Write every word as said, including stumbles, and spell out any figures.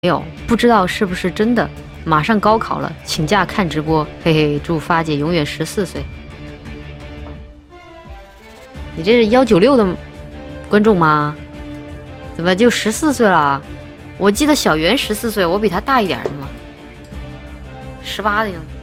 没有，不知道是不是真的。马上高考了，请假看直播，嘿嘿，祝发姐永远十四岁。你这是幺九六的观众吗？怎么就十四岁了？我记得小圆十四岁，我比他大一点的嘛，十八的样子。